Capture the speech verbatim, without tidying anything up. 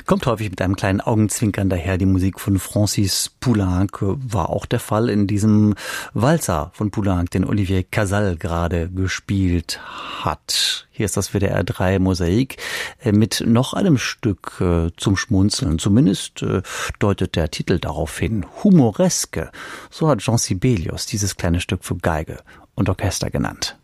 Kommt häufig mit einem kleinen Augenzwinkern daher. Die Musik von Francis Poulenc war auch der Fall in diesem Walzer von Poulenc, den Olivier Casal gerade gespielt hat. Hier ist das W D R drei Mosaik mit noch einem Stück zum Schmunzeln. Zumindest deutet der Titel darauf hin. Humoreske. So hat Jean Sibelius dieses kleine Stück für Geige und Orchester genannt.